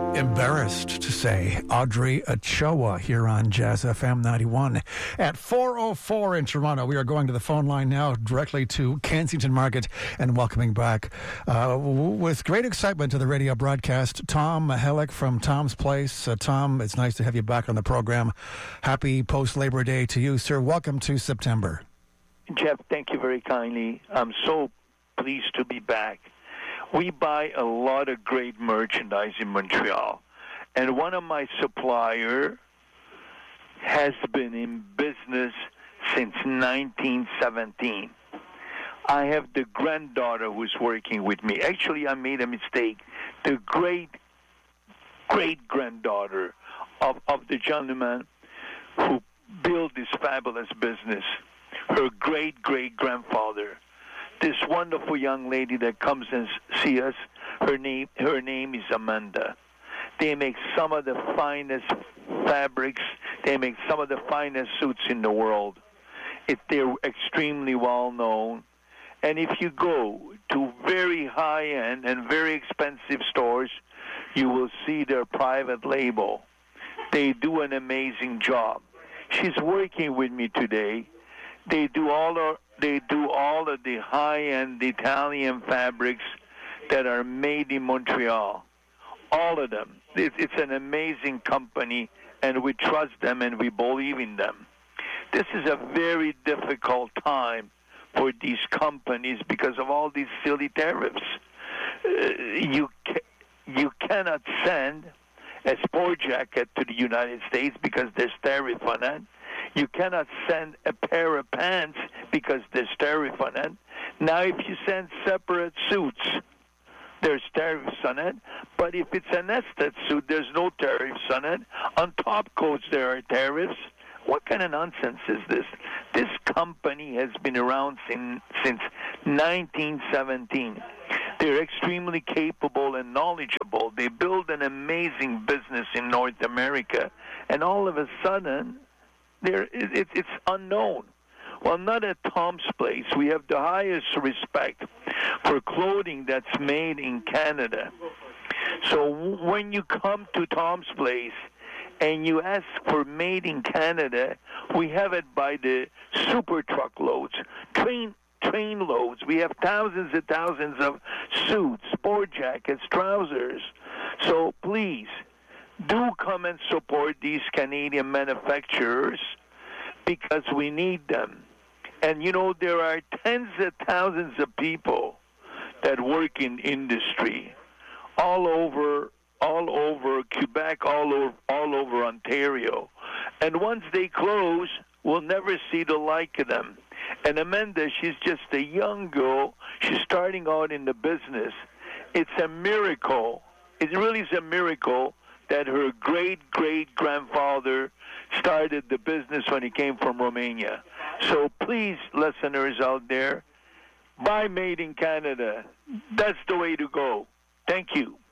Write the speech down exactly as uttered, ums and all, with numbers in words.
Embarrassed to say Audrey Ochoa here on Jazz F M ninety-one at four oh four in Toronto. We are going to the phone line now directly to Kensington Market and welcoming back uh, with great excitement to the radio broadcast Tom Hellick from Tom's Place. Uh, Tom, it's nice to have you back on the program. Happy post-Labor Day to you, sir. Welcome to September. Jeff, thank you very kindly. I'm so pleased to be back. We buy a lot of great merchandise in Montreal, and one of my suppliers has been in business since nineteen seventeen. I have the granddaughter who's working with me. Actually, I made a mistake. The great, great-granddaughter of, of the gentleman who built this fabulous business, her great-great-grandfather. This wonderful young lady that comes and see us, her name her name is Amanda. They make some of the finest fabrics. They make some of the finest suits in the world. It, they're extremely well known. And if you go to very high-end and very expensive stores, you will see their private label. They do an amazing job. She's working with me today. They do all our They do all of the high-end Italian fabrics that are made in Montreal. All of them. It's an amazing company, and we trust them and we believe in them. This is a very difficult time for these companies because of all these silly tariffs. Uh, you ca- you cannot send a sport jacket to the United States because there's tariff on it. You cannot send a pair of pants because there's tariff on it. Now, if you send separate suits, there's tariffs on it. But if it's a nested suit, there's no tariffs on it. On top coats, there are tariffs. What kind of nonsense is this? This company has been around since, since nineteen seventeen. They're extremely capable and knowledgeable. They build an amazing business in North America. And all of a sudden, There, it, it's unknown. Well, not at Tom's Place. We have the highest respect for clothing that's made in Canada. So when you come to Tom's Place and you ask for made in Canada, we have it by the super truckloads, train train loads. We have thousands and thousands of suits, sport jackets, trousers. So please, do come and support these Canadian manufacturers because we need them. And, you know, there are tens of thousands of people that work in industry all over all over Quebec, all over, all over Ontario. And once they close, we'll never see the like of them. And Amanda, she's just a young girl. She's starting out in the business. It's a miracle. It really is a miracle that her great-great-grandfather started the business when he came from Romania. So please, listeners out there, buy Made in Canada. That's the way to go. Thank you.